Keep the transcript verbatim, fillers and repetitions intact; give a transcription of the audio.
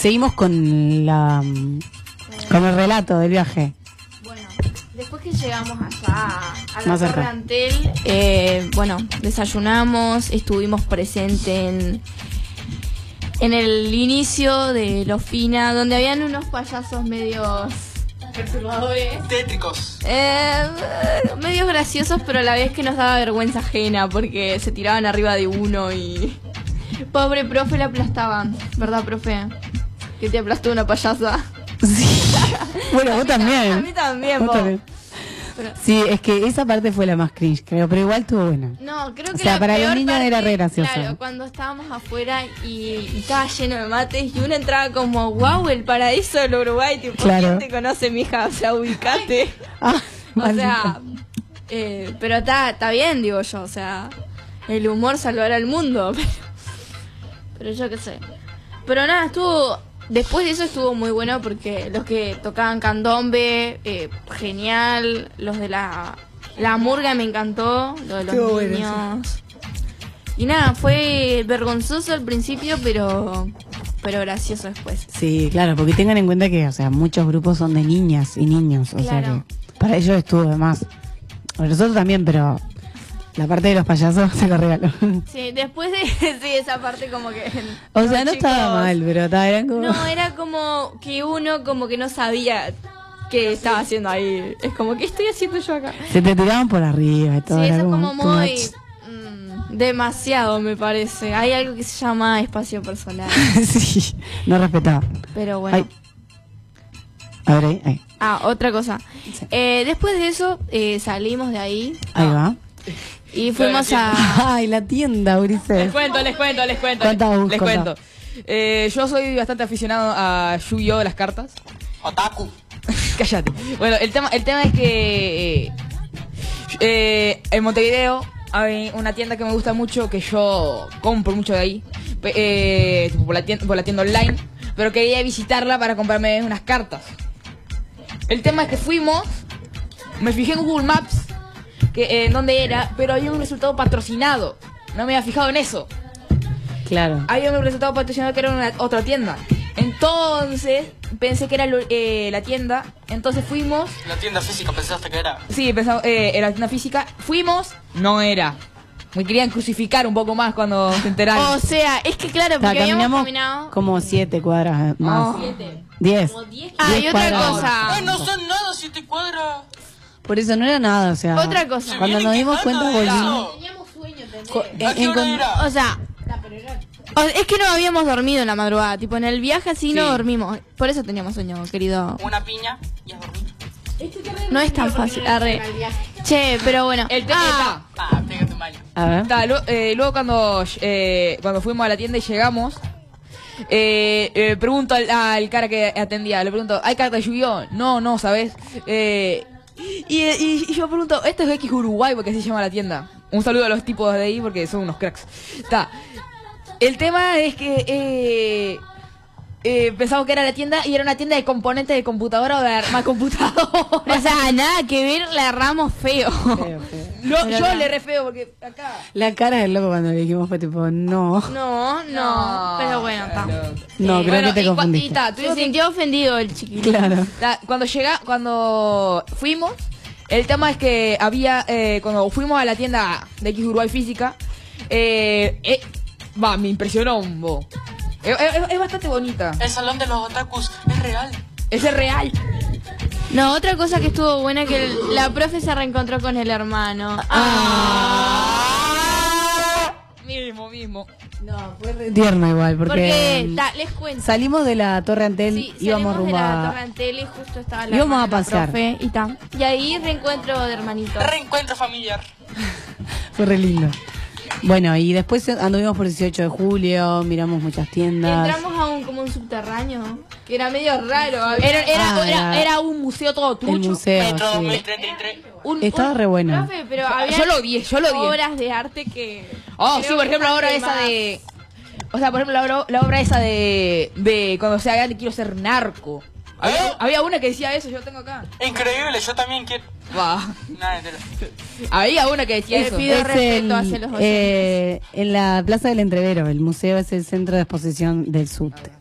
seguimos con la con el relato del viaje. Bueno, después que llegamos allá a la Más Torre cerca. Antel, eh, bueno, desayunamos, estuvimos presentes en, en el inicio de Lofina, donde habían unos payasos medios perturbadores. Tétricos. Eh, medios graciosos, pero a la vez que nos daba vergüenza ajena, porque se tiraban arriba de uno y... Pobre profe, le aplastaban, ¿verdad, profe? Que te aplastó una payasa. Sí. Bueno, vos también. A mí también, Vos vos. también. Pero- Sí, es que esa parte fue la más cringe, creo, pero igual estuvo buena. No, creo O que sea, la para los peor niños parte, era re gracioso. Claro, cuando estábamos afuera y, y estaba lleno de mates y uno entraba como, wow, el paraíso del Uruguay, tipo, Claro. ¿quién te conoce, mija? O sea, ubicate. Ah, O sea, maldita. eh, pero está está bien, digo yo, o sea, el humor salvará al mundo, pero, pero yo qué sé. Pero nada, estuvo, después de eso estuvo muy bueno porque los que tocaban candombe, eh, genial, los de la, la murga me encantó, lo de los Estuvo bueno, niños. Y nada, fue vergonzoso al principio, pero, pero gracioso después. Sí, claro, porque tengan en cuenta que, o sea, muchos grupos son de niñas y niños, o sea Claro. que para ellos estuvo de más. Bueno, nosotros también, pero la parte de los payasos se lo regaló. Sí, después de sí, esa parte como que... O sea, no chicos, estaba mal, pero estaba, eran como... No, era como que uno como que no sabía qué estaba haciendo ahí. Es como, ¿qué estoy haciendo yo acá? Se te tiraban por arriba y Sí, todo. eso era es como too muy... much. mm, demasiado, me parece. Hay algo que se llama espacio personal. Sí, no respetaba. Pero bueno. Ay. A ver, ahí, ahí. Ah, otra cosa. Eh, después de eso, eh, salimos de ahí Ahí va. y fuimos a... Ay, la tienda, Les Ulises. cuento, les cuento, les cuento. Contá vos, les contá. cuento. Eh, yo soy bastante aficionado a Yu-Gi-Oh de las cartas. Otaku. Cállate. Bueno, el tema, el tema es que eh, eh, en Montevideo hay una tienda que me gusta mucho, que yo compro mucho de ahí, pe- eh, tipo por la tienda, por la tienda online, pero quería visitarla para comprarme unas cartas. El tema es que fuimos, me fijé en Google Maps, que eh, en dónde era, pero había un resultado patrocinado. No me había fijado en eso. Claro. Había un resultado patrocinado que era una, otra tienda. Entonces, pensé que era lo- eh, la tienda. Entonces fuimos. La tienda física pensaste que era. Sí, pensaba, eh, era la tienda física. Fuimos. No era. Me querían crucificar un poco más cuando se enteraron. O sea, es que claro, O sea, porque habíamos caminamos caminado... como siete cuadras más. Oh. Diez. Ah, y Diez otra cuadras. cosa. Ay, no son nada, siete cuadras. Por eso no era nada, o sea. Otra cosa. Cuando nos dimos cuenta volvimos. Teníamos sueño, co- ¿A en- qué hora encon- era? O sea, o- es que no habíamos dormido en la madrugada. Tipo, en el viaje así no Sí. dormimos. Por eso teníamos sueño, querido. Una piña y a dormir. No es tan fácil. Arre. Che, pero bueno. El tema Ah, Ah, pégate un baño. A ver. está, lo- eh, luego cuando, eh, cuando fuimos a la tienda y llegamos, eh, eh, pregunto al, al cara que atendía, le pregunto, ¿hay carta de Yu-Gi-Oh? No, no, ¿sabes? Eh, y, y- y yo pregunto, ¿esto es X Uruguay? Porque así se llama la tienda. Un saludo a los tipos de ahí porque son unos cracks. Está. El tema es que eh, eh, pensamos que era la tienda y era una tienda de componentes de computadora o de arma computadora. o sea, nada que ver, la erramos feo. Feo, feo. Lo- Pero yo no. le re feo porque acá. La cara del loco cuando le dijimos fue tipo, no. No, no. Pero bueno, está. No, Eh, creo Bueno, que te y cua- confundiste. y ta, Se tuvimos que- sintió ofendido el chiquillo. Claro. ta, cuando llega, cuando fuimos, el tema es que había, eh, cuando fuimos a la tienda de X Uruguay Física, eh, eh, va, me impresionó un bo. Es, es- es bastante bonita. El salón de los otakus es real. Es el real. No, otra cosa que estuvo buena que el- la profe se reencontró con el hermano. Mismo, mismo. No, fue re tierno igual, porque, Porque, mm, ta, les cuento. salimos de la Torre Antel, Sí, íbamos salimos rumbo de la a... Torre Antel y justo estaba la Íbamos hermana a de la pasear. profe y ta. Y ahí reencuentro de hermanitos. Reencuentro familiar. Fue re lindo. Bueno, y después anduvimos por dieciocho de julio, miramos muchas tiendas. Entramos a un como un subterráneo que era medio raro. Había- Era, era, Ah, era, era- era un museo todo El trucho. museo, Metro dos mil sí. treinta y tres. un- Estaba un- re bueno. Profe, pero había Yo lo odié, yo lo odié. obras de arte que. Oh, creo sí, por que ejemplo, la obra están esa quemadas. de... O sea, por ejemplo, la, obra- la obra esa de... De cuando sea grande quiero ser narco. Había, ¿Eh? había una que decía eso, yo lo tengo acá. Increíble, yo también quiero. Va. Nada, entero. Había una que decía Les eso. pido Es respeto en, hacia los oyentes. eh, en la Plaza del Entrevero, el museo es el centro de exposición del subte.